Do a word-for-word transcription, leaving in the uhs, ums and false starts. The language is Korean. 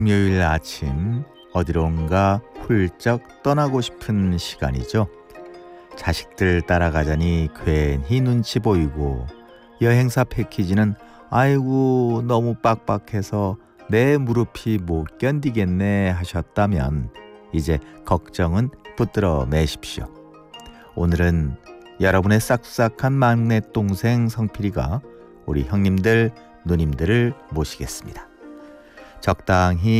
금요일 아침 어디론가 훌쩍 떠나고 싶은 시간이죠. 자식들 따라가자니 괜히 눈치 보이고 여행사 패키지는 아이고 너무 빡빡해서 내 무릎이 못 견디겠네 하셨다면 이제 걱정은 붙들어 매십시오. 오늘은 여러분의 싹싹한 막내 동생 성필이가 우리 형님들 누님들을 모시겠습니다. 적당히